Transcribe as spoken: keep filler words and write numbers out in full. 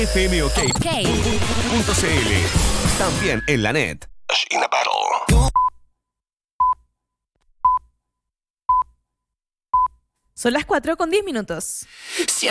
F M OK Ok. punto C L. También en la net. In a battle. Son las cuatro con diez minutos. Si